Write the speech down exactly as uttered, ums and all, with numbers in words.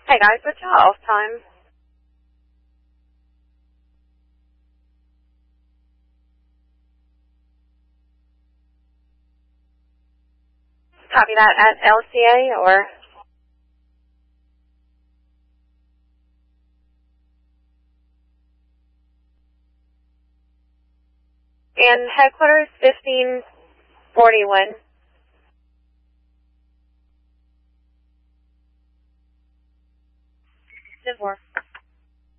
Hey guys, what's your off time? Copy that at L C A or? And headquarters fifteen forty-one. Divorce.